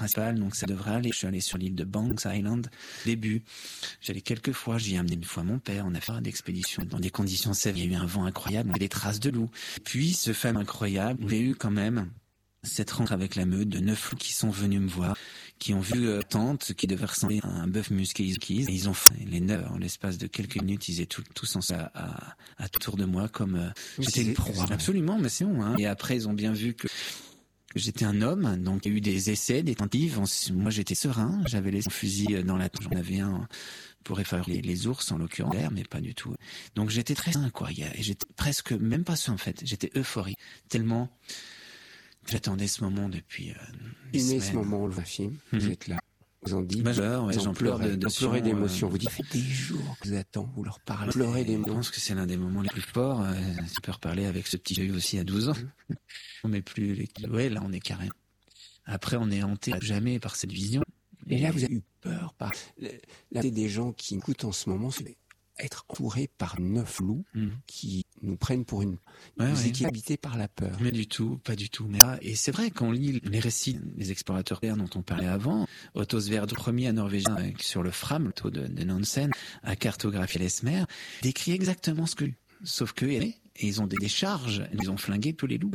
principale, donc ça devrait aller. Je suis allé sur l'île de Banks Island. Début, j'allais quelques fois, j'y ai amené une fois mon père, on a fait d'expédition dans des conditions sévères. Il y a eu un vent incroyable, on a des traces de loups. Puis, ce fameux incroyable, j'ai eu quand même cette rencontre avec la meute de 9 loups qui sont venus me voir, qui ont vu tante qui devait ressembler à un bœuf musqué. Ils ont fait les 9 en l'espace de quelques minutes, ils étaient tous ensemble à tout autour de moi comme j'étais une proie. Absolument, mais c'est bon. Hein. Et après, ils ont bien vu que j'étais un homme, donc il y a eu des essais, des tentatives. Moi, j'étais serein, j'avais les fusils dans la tête. J'en avais un pour effacer les ours, en l'occurrence, mais pas du tout. Donc j'étais très sain, quoi. Et j'étais presque, même pas ça en fait, j'étais euphorique, tellement j'attendais ce moment depuis des semaines. Ce moment, le film, vous êtes là. Vous en dites, j'en pleure pleurez d'émotion. Vous dites, ça fait des jours que vous attendez, vous leur parlez. Pleurez d'émotion. Je pense que c'est l'un des moments les plus forts. Je peux reparler avec ce petit j'ai eu aussi à 12 ans. On met plus ouais, là, on est carré. Après, on est hanté à jamais par cette vision. Et là, vous avez eu peur par des gens qui écoutent en ce moment, c'est être entouré par 9 loups qui nous prennent pour une qui est habitée par la peur. Mais du tout, pas du tout. Et c'est vrai qu'on lit les récits des explorateurs dont on parlait avant. Otto Sverdrup, premier à Norvégien sur le Fram, le taux de Nansen, à cartographier les mers, décrit exactement ce que sauf que ils ont des charges, ils ont flingué tous les loups.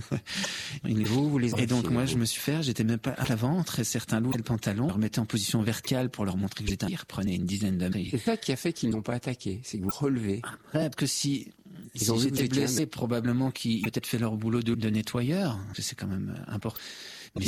Et donc moi je me suis fait, j'étais même pas à l'avant, très certains loups, le pantalon, leur mettais en position verticale pour leur montrer que j'étais. Ils reprenaient une dizaine d'hommes. C'est ça qui a fait qu'ils n'ont pas attaqué, c'est que vous relevez. Après, que si j'étais blessé, probablement qu'ils peut-être fait leur boulot de nettoyeur, c'est quand même important. Mais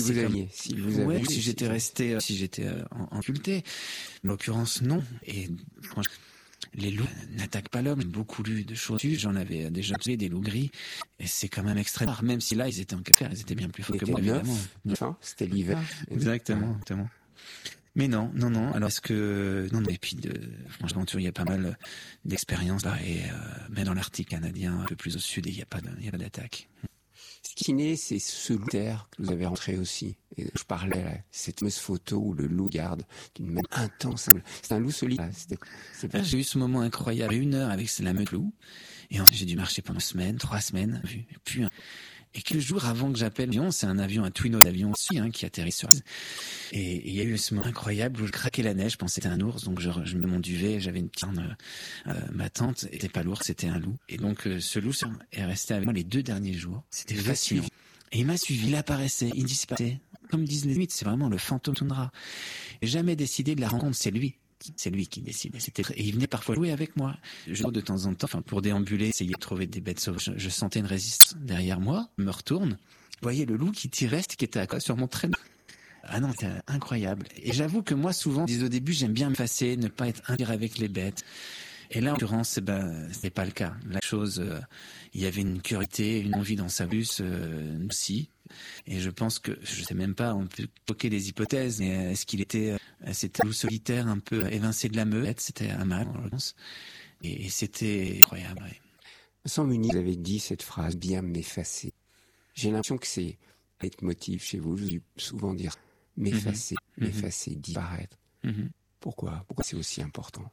si j'étais resté, si j'étais inculté, en l'occurrence non. Et franchement, les loups n'attaquent pas l'homme. J'ai beaucoup lu de choses. J'en avais déjà tué des loups gris. Et c'est quand même extrêmement rare. Même si là, ils étaient en faire, ils étaient bien plus forts que moi, évidemment. C'était l'hiver. Exactement. Mais non. Alors, est-ce que, non. Et puis, franchement, il y a pas mal d'expériences là. Et, mais dans l'Arctique canadien, un peu plus au sud, il n'y a pas d'attaque. Ce qui naît, c'est ce loup terre que vous avez rentré aussi. Et je parlais là, cette fameuse photo où le loup garde d'une manière intense. C'est un loup solide. J'ai eu ce moment incroyable, 1 heure avec la meute loup. Et ensuite, j'ai dû marcher pendant 3 semaines. Puis, et quelques jours avant que j'appelle l'avion, c'est un twin d'avion aussi, qui atterrit sur. Et il y a eu ce moment incroyable où je craquais la neige, je pensais que c'était un ours, donc je me mets mon duvet, j'avais une petite ma tante était pas l'ours, c'était un loup. Et donc ce loup est resté avec moi les 2 derniers jours. C'était fascinant. Et il m'a suivi, il apparaissait, il disparaissait. Comme disent les mythes, c'est vraiment le fantôme toundra. J'ai jamais décidé de la rencontre, c'est lui qui décidait. Et il venait parfois jouer avec moi. De temps en temps, pour déambuler, essayer de trouver des bêtes sauvages. Je sentais une résistance derrière moi. Je me retourne. Vous voyez le loup qui tirait, qui était sur mon traîneau. Ah non, c'était incroyable. Et j'avoue que moi, souvent, au début, j'aime bien m'effacer, ne pas être indirect avec les bêtes. Et là, en l'occurrence, c'était pas le cas. La chose, il y avait une curiosité, une envie dans sa bus aussi. Et je pense que, je sais même pas, on peut poquer des hypothèses, mais est-ce qu'il était, c'était un loup solitaire un peu évincé de la meute, c'était un mâle, je pense. Et c'était incroyable. Ouais. Vincent Munier, vous avez dit cette phrase, bien m'effacer. J'ai l'impression que c'est un motif chez vous. Je vous ai souvent dire m'effacer, m'effacer, disparaître. Pourquoi c'est aussi important?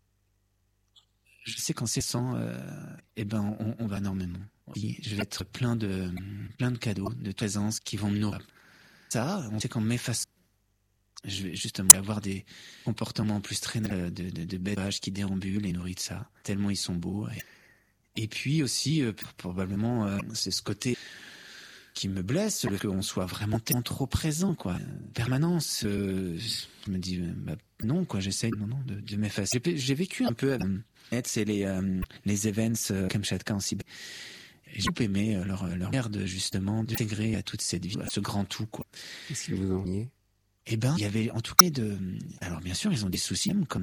Je sais qu'en cessant, on va énormément. Oui, je vais être plein de cadeaux, de présences qui vont me nourrir. Ça, on sait qu'en m'effaçant, je vais justement avoir des comportements plus traînés de bêtes qui déambulent et nourris de ça, tellement ils sont beaux. Et puis aussi, probablement, c'est ce côté qui me blesse, qu'on soit vraiment tellement trop présent, quoi. Permanence, je me dis, non, quoi, j'essaye, de m'effacer. J'ai vécu un peu, c'est les events Kamchatka en Sibérie. J'ai aimé leur l'air justement d'intégrer à toute cette vie, à ce grand tout, quoi. Qu'est-ce que vous en niez? Il y avait en tout cas alors bien sûr, ils ont des soucis, comme